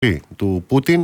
του Πούτιν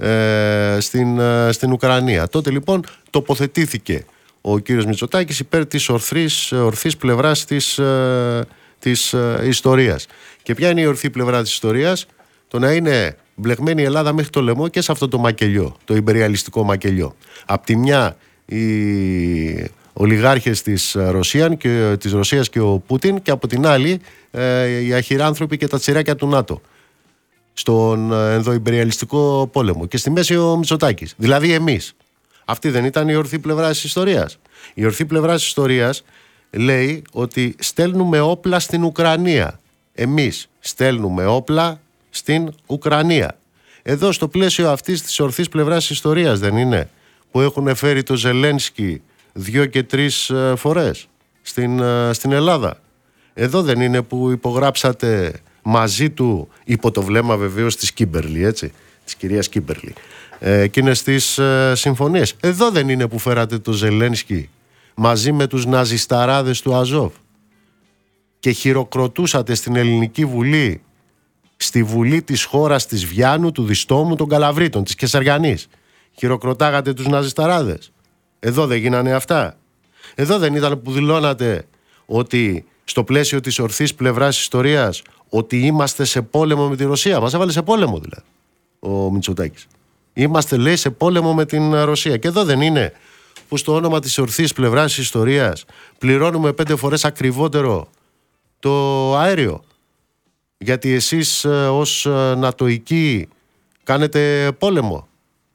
στην Ουκρανία. Τότε λοιπόν τοποθετήθηκε ο κύριος Μητσοτάκης υπέρ της ορθής πλευράς της ιστορίας. Και ποια είναι η ορθή πλευρά της ιστορίας? Το να είναι μπλεγμένη η Ελλάδα μέχρι το λαιμό και σε αυτό το μακελιό, το ιμπεριαλιστικό μακελιό. Απ' τη μια οι ολιγάρχες της Ρωσίας και ο Πούτιν, και από την άλλη οι αχυράνθρωποι και τα τσιράκια του ΝΑΤΟ στον ενδοϊμπεριαλιστικό πόλεμο. Και στη μέση ο Μητσοτάκης, δηλαδή εμείς. Αυτή δεν ήταν η ορθή πλευρά της ιστορίας? Η ορθή πλευρά της ιστορίας λέει ότι στέλνουμε όπλα στην Ουκρανία. Εμείς στέλνουμε όπλα στην Ουκρανία. Εδώ στο πλαίσιο αυτής της ορθής πλευράς της ιστορίας δεν είναι που έχουν φέρει το Ζελένσκι 2 και 3 φορές στην Ελλάδα? Εδώ δεν είναι που υπογράψατε μαζί του, υπό το βλέμμα βεβαίως της Κίμπερλι, έτσι, της κυρίας Κίμπερλι, εκείνες τις συμφωνίες? Εδώ δεν είναι που φέρατε το Ζελένσκι μαζί με τους ναζισταράδες του Αζόφ και χειροκροτούσατε στην Ελληνική Βουλή, στη Βουλή της χώρας της Βιάνου, του Διστόμου, των Καλαβρίτων, της Κεσαριανής? Χειροκροτάγατε τους ναζισταράδες? Εδώ δεν γίνανε αυτά? Εδώ δεν ήταν που δηλώνατε ότι στο πλαίσιο της ορθής πλευράς της ιστορίας ότι είμαστε σε πόλεμο με τη Ρωσία? Μας έβαλε σε πόλεμο δηλαδή ο Μητσοτάκης. Είμαστε, λέει, σε πόλεμο με την Ρωσία. Και εδώ δεν είναι που στο όνομα της ορθής πλευράς της ιστορίας πληρώνουμε 5 φορές ακριβότερο το αέριο? Γιατί εσείς ως νατοικοί κάνετε πόλεμο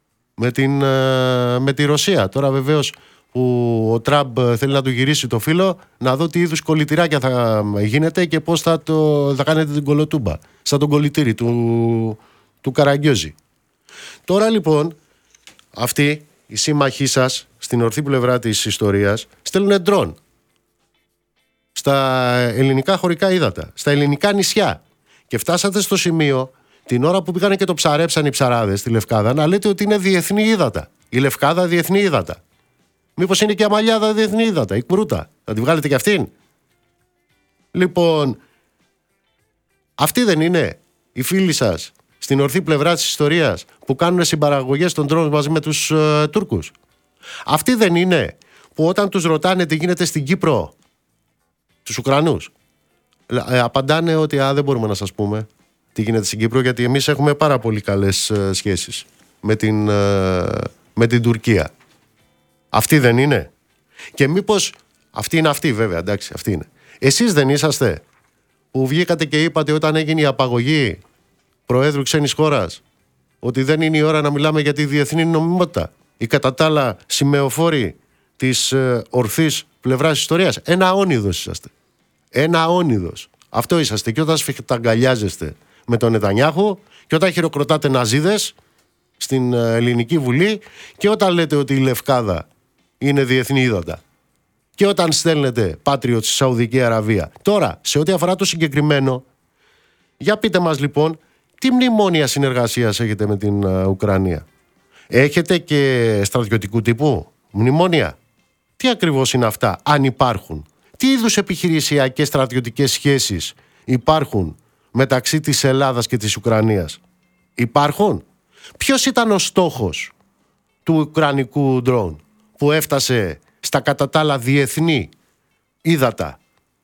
με τη Ρωσία. Τώρα βεβαίως που ο Τραμπ θέλει να του γυρίσει το φύλλο, να δω τι είδους κολλητηράκια θα γίνεται και πώς θα κάνετε την κολοτούμπα σαν τον κολλητήρι του Καραγκιόζη. Τώρα λοιπόν αυτοί οι σύμμαχοί σας στην ορθή πλευρά της ιστορίας στέλνουν ντρόν στα ελληνικά χωρικά ύδατα, στα ελληνικά νησιά, και φτάσατε στο σημείο την ώρα που πήγανε και το ψαρέψαν οι ψαράδες στη Λευκάδα να λέτε ότι είναι διεθνή ύδατα. Η Λευκάδα διεθνή ύδατα. Μήπως είναι και η Αμαλιάδα διεθνή ύδατα, η Κρούτα? Θα τη βγάλετε και αυτήν? Λοιπόν, αυτοί δεν είναι οι φίλοι σας στην ορθή πλευρά της ιστορίας που κάνουν συμπαραγωγές των ντρόουν μαζί με τους Τούρκους? Αυτοί δεν είναι που όταν τους ρωτάνε τι γίνεται στην Κύπρο, τους Ουκρανούς, απαντάνε ότι δεν μπορούμε να σας πούμε τι γίνεται στην Κύπρο, γιατί εμείς έχουμε πάρα πολύ καλές σχέσεις με την Τουρκία? Αυτοί δεν είναι? Και μήπως αυτοί είναι αυτοί, βέβαια, εντάξει, αυτοί είναι. Εσείς δεν είσαστε που βγήκατε και είπατε όταν έγινε η απαγωγή προέδρου ξένης χώρας ότι δεν είναι η ώρα να μιλάμε για τη διεθνή νομιμότητα, ή κατά τα άλλα σημεοφόροι της ορθής πλευράς της ιστορίας? Ένα όνειδος είσαστε. Ένα όνειδος. Αυτό είσαστε. Και όταν σφιχταγκαλιάζεστε με τον Νετανιάχου και όταν χειροκροτάτε ναζίδες στην Ελληνική Βουλή και όταν λέτε ότι η Λευκάδα είναι διεθνή ύδατα και όταν στέλνετε Patriot στη Σαουδική Αραβία. Τώρα, σε ό,τι αφορά το συγκεκριμένο, για πείτε μας λοιπόν τι μνημόνια συνεργασίας έχετε με την Ουκρανία? Έχετε και στρατιωτικού τύπου μνημόνια? Τι ακριβώς είναι αυτά, αν υπάρχουν? Τι είδους επιχειρησιακές στρατιωτικές σχέσεις υπάρχουν μεταξύ της Ελλάδας και της Ουκρανίας? Υπάρχουν? Ποιος ήταν ο στόχος του ουκρανικού ντρόουν που έφτασε στα κατά τα άλλα διεθνή ύδατα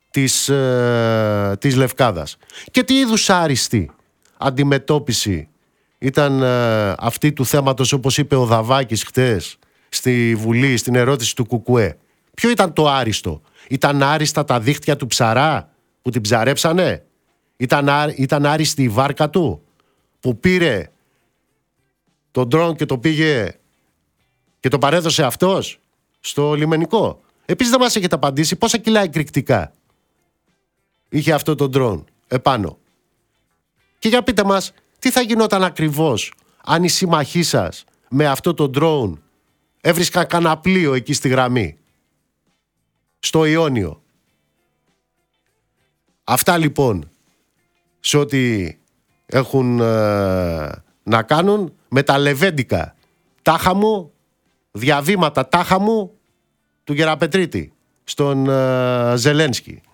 της Λευκάδας? Και τι είδους άριστη αντιμετώπιση ήταν αυτή του θέματος, όπως είπε ο Δαβάκης χτες στη Βουλή, στην ερώτηση του Κουκουέ? Ποιο ήταν το άριστο? Ήταν άριστα τα δίχτυα του ψαρά που την ψαρέψανε? Ήταν άριστη η βάρκα του που πήρε τον ντρόν και το πήγε και το παρέδωσε αυτός στο λιμενικό? Επίσης δεν μας έχετε απαντήσει πόσα κιλά εκρηκτικά είχε αυτό το ντρόν επάνω. Και για πείτε μας τι θα γινόταν ακριβώς αν οι σύμμαχοί σας με αυτό το ντρόν έβρισκαν κανένα πλοίο εκεί στη γραμμή, στο Ιόνιο? Αυτά λοιπόν σε ό,τι έχουν να κάνουν με τα λεβέντικα τάχα μου, διαβήματα τάχα μου του Γεραπετρίτη στον Ζελένσκι.